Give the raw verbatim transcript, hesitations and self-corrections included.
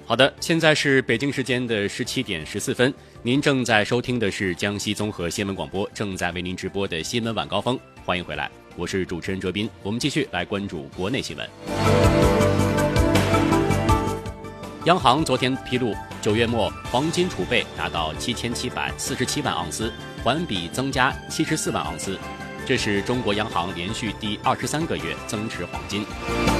好的，现在是北京时间的十七点十四分，您正在收听的是江西综合新闻广播，正在为您直播的新闻晚高峰，欢迎回来，我是主持人哲斌。我们继续来关注国内新闻。央行昨天披露，九月末黄金储备达到七千七百四十七万盎司，环比增加七十四万盎司，这是中国央行连续第二十三个月增持黄金。